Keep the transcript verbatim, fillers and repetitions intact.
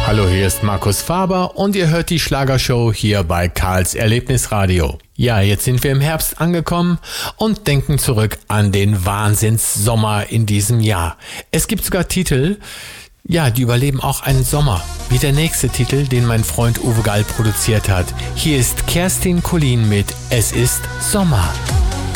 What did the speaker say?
Hallo, hier ist Markus Faber und ihr hört die Schlagershow hier bei Karls Erlebnisradio. Ja, jetzt sind wir im Herbst angekommen und denken zurück an den Wahnsinnssommer in diesem Jahr. Es gibt sogar Titel, ja, die überleben auch einen Sommer, wie der nächste Titel, den mein Freund Uwe Gall produziert hat. Hier ist Kerstin Collin mit Es ist Sommer.